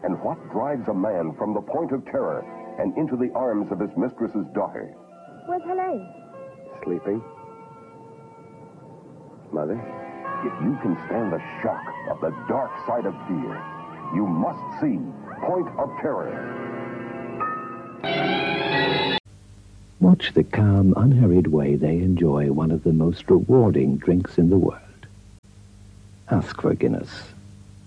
And what drives a man from the point of terror and into the arms of his mistress's daughter? Where's Helene? Sleeping. Mother? If you can stand the shock of the dark side of fear, you must see Point of Terror. Watch the calm, unhurried way they enjoy one of the most rewarding drinks in the world. Ask for Guinness.